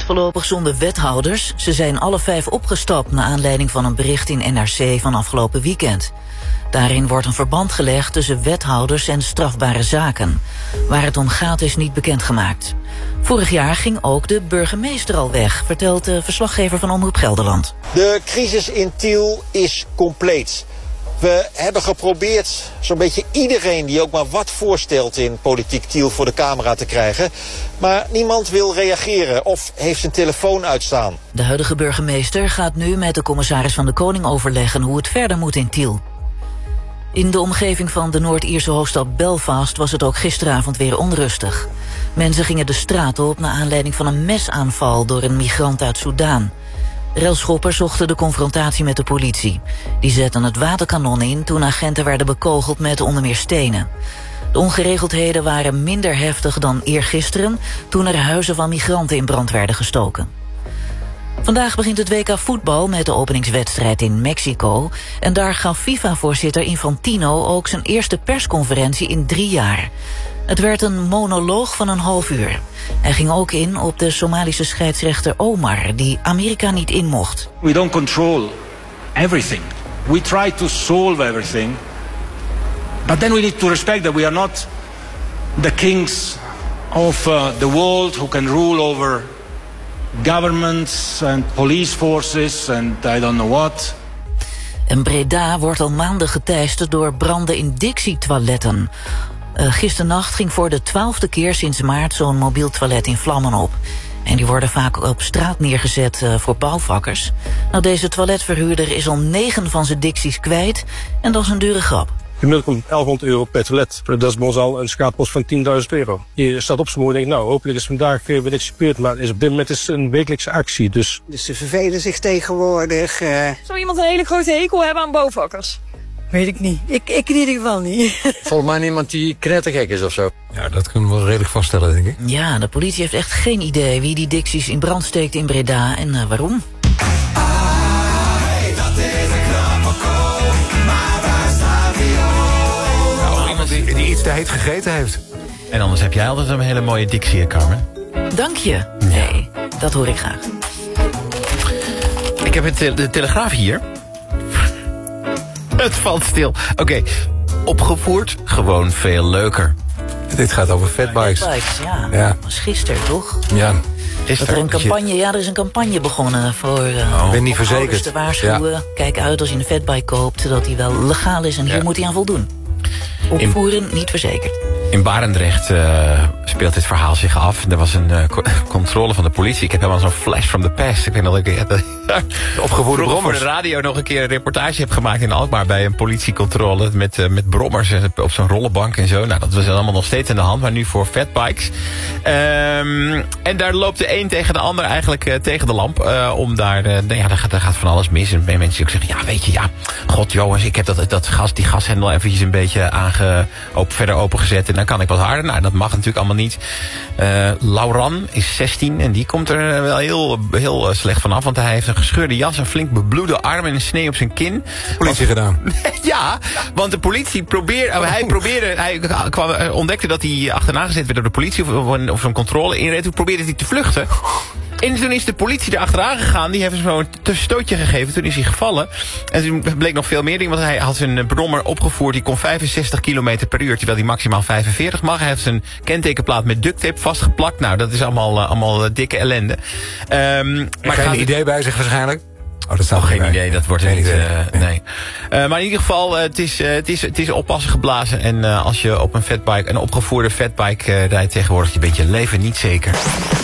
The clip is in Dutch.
voorlopig zonder wethouders. Ze zijn alle 5 opgestapt naar aanleiding van een bericht in NRC van afgelopen weekend. Daarin wordt een verband gelegd tussen wethouders en strafbare zaken. Waar het om gaat is niet bekendgemaakt. Vorig jaar ging ook de burgemeester al weg, vertelt de verslaggever van Omroep Gelderland. De crisis in Tiel is compleet. We hebben geprobeerd zo'n beetje iedereen die ook maar wat voorstelt in politiek Tiel voor de camera te krijgen. Maar niemand wil reageren of heeft zijn telefoon uitstaan. De huidige burgemeester gaat nu met de commissaris van de Koning overleggen hoe het verder moet in Tiel. In de omgeving van de Noord-Ierse hoofdstad Belfast was het ook gisteravond weer onrustig. Mensen gingen de straat op naar aanleiding van een mesaanval door een migrant uit Soudaan. Relschoppers zochten de confrontatie met de politie. Die zetten het waterkanon in toen agenten werden bekogeld met onder meer stenen. De ongeregeldheden waren minder heftig dan eergisteren, toen er huizen van migranten in brand werden gestoken. Vandaag begint het WK voetbal met de openingswedstrijd in Mexico. En daar gaf FIFA-voorzitter Infantino ook zijn eerste persconferentie in 3 jaar. Het werd een monoloog van een half uur. Hij ging ook in op de Somalische scheidsrechter Omar, die Amerika niet in mocht. We don't control everything. We try to solve everything. But then we need to respect that we are not the kings of the world who can rule over governments and police forces and I don't know what. En Breda wordt al maanden geteisterd door branden in Dixie-toiletten. Gisternacht ging voor de 12e keer sinds maart zo'n mobiel toilet in vlammen op. En die worden vaak op straat neergezet voor bouwvakkers. Nou, deze toiletverhuurder is al 9 van zijn Dixies kwijt en dat is een dure grap. Gemiddeld komt €1100 per toilet. Dat is bij ons al een schaatpost van €10.000. Je staat op z'n moe en denkt, nou, hopelijk is vandaag weer niks gebeurd. Maar op dit moment is het een wekelijkse actie. Dus ze vervelen zich tegenwoordig. Zou iemand een hele grote hekel hebben aan bouwvakkers? Weet ik niet. Ik in ieder geval niet. Volgens mij niemand die knettergek is of zo. Ja, dat kunnen we wel redelijk vaststellen, denk ik. Ja, de politie heeft echt geen idee wie die Dixies in brand steekt in Breda en waarom. Die iets te heet gegeten heeft. En anders heb jij altijd een hele mooie dictie, Carmen. Dank je. Nee, dat hoor ik graag. Ik heb de Telegraaf hier. Het valt stil. Oké. Opgevoerd, gewoon veel leuker. Dit gaat over fatbikes. Ja. Dat was gisteren, toch? Ja. Dat er een campagne, er is een campagne begonnen voor ben niet verzekerd. ouders te waarschuwen. Ja. Kijk uit als je een fatbike koopt, dat die wel legaal is en hier moet hij aan voldoen. Opvoeren, niet verzekerd. In Barendrecht speelt dit verhaal zich af. Er was een controle van de politie. Ik heb helemaal zo'n flash from the past. Ik weet nog dat ik opgevoerde brommers voor de radio nog een keer een reportage heb gemaakt in Alkmaar bij een politiecontrole met brommers op zo'n rollenbank en zo. Nou, dat was allemaal nog steeds aan de hand, maar nu voor fatbikes. En daar loopt de een tegen de ander eigenlijk tegen de lamp. Om daar gaat van alles mis. En mensen die ook zeggen, ja, weet je, ja, god jongens, ik heb die gashendel eventjes een beetje verder opengezet. En dan kan ik wat harder. Nou, dat mag natuurlijk allemaal niet. Lauran is 16 en die komt er wel heel slecht vanaf. Want hij heeft een gescheurde jas, een flink bebloede arm en een snee op zijn kin. Politie gedaan. Ja, want de politie ontdekte dat hij achterna gezet werd door de politie of zo'n controle inreed. Toen probeerde hij te vluchten. En toen is de politie er achteraan gegaan. Die heeft hem zo'n tussenstootje gegeven. Toen is hij gevallen. En toen bleek nog veel meer dingen. Want hij had zijn brommer opgevoerd. Die kon 65 km per uur. Terwijl hij maximaal 45 mag. Hij heeft zijn kentekenplaat met duct tape vastgeplakt. Nou, dat is allemaal dikke ellende. Maar geen idee bij zich waarschijnlijk? Oh, dat geen idee, dat wordt er niet. Nee. Maar in ieder geval, het is oppassen geblazen. En als je op een opgevoerde fatbike rijdt tegenwoordig, je bent je leven niet zeker.